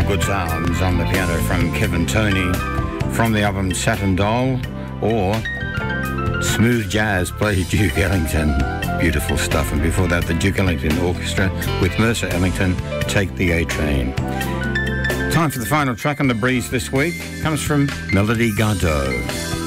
good sounds on the piano from Kevin Toney from the album Saturn Doll, or Smooth Jazz played Duke Ellington. Beautiful stuff. And before that, the Duke Ellington Orchestra with Mercer Ellington, Take the A-Train. Time for the final track on The Breeze this week. Comes from Melody Gardot.